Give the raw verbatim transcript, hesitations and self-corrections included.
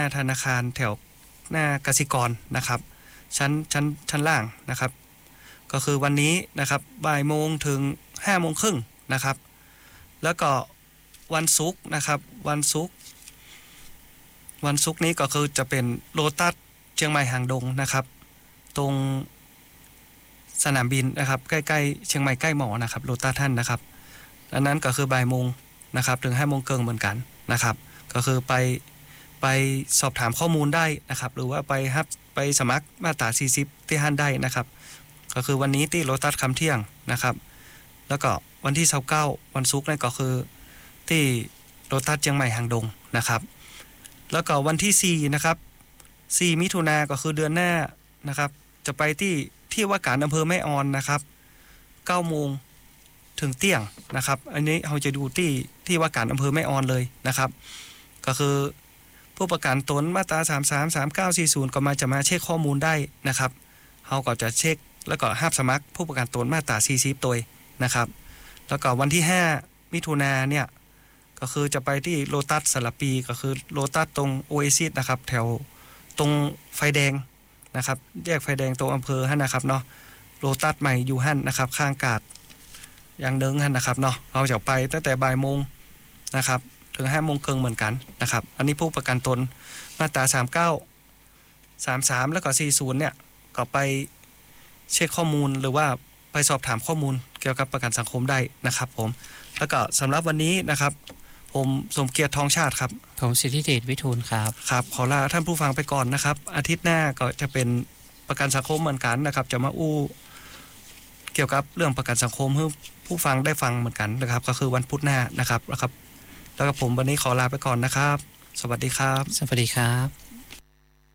าธนาคารแถวหน้ากสิกรนะครับชั้นชั้นชั้นล่างนะครับก็คือวันนี้นะครับบ่ายโมงถึงห้าโมงครึ่งนะครับแล้วก็วันศุกร์นะครับวันศุกร์วันศุกร์นี้ก็คือจะเป็นโลตัสเชียงใหม่หางดงนะครับตรงสนามบินนะครับใกล้ๆเชียงใหม่ใกล้หมอนะครับโลตัสท่านนะครับอันนั้นก็คือบ่ายโมงนะครับถึงห้าโมงครึ่งเหมือนกันนะครับก็คือไปไปสอบถามข้อมูลได้นะครับหรือว่าไปฮับไปสมัครมาตราสี่สิบที่ท่านได้นะครับก็คือวันนี้ที่โลตัสคำเที่ยงนะครับแล้วก็วันที่ยี่สิบเก้าวันศุกร์นั่นก็คือที่โลตัสเชียงใหม่หางดงนะครับแล้วก็วันที่สี่นะครับสี่มิถุนายนก็คือเดือนหน้านะครับจะไปที่ที่ว่าการอำเภอแม่ออนนะครับเก้าโมงถึงเที่ยงนะครับอันนี้เราจะดูที่ที่ว่าการอำเภอแม่ออนเลยนะครับก็คือผู้ประกันตนมาตราสามสาม สามเก้าสี่ศูนย์ก็มาจะมาเช็คข้อมูลได้นะครับเราก็จะเช็คแล้วก็รับสมัครผู้ประกันตนมาตราสี่สิบตัวนะครับแล้วก็วันที่ห้ามิถุนายนเนี่ยก็คือจะไปที่โลตัสสระปีก็คือโลตัสตรงโอเอซิสนะครับแถวตรงไฟแดงนะครับแยกไฟแดงตรงอำเภอหั่นนะครับเนาะโลตัสใหม่อยู่หั่นนะครับข้างกาดอย่างเดิงหั่นนะครับเนาะเราจะไปตั้งแต่บ่ายโมงนะครับถึงห้าโมงครึ่งเหมือนกันนะครับอันนี้ผู้ประกันตนมาตราสามเก้า สามสามแล้วก็สี่สิบเนี่ยก็ไปเช็คข้อมูลหรือว่าไปสอบถามข้อมูลเกี่ยวกับประกันสังคมได้นะครับผมแล้วก็สำหรับวันนี้นะครับผมสมเกียรติทองชาติครับผมสิทธิเดชวิทูลครับครับขอลาท่านผู้ฟังไปก่อนนะครับอาทิตย์หน้าก็จะเป็นประกันสังคมเหมือนกันนะครับจะมาอู้เกี่ยวกับเรื่องประกันสังคมให้ผู้ฟังได้ฟังเหมือนกันนะครับก็คือวันพุธหน้านะครับแล้วครับแล้วก็ผมวันนี้ขอลาไปก่อนนะครับสวัสดีครับสวัสดีครับ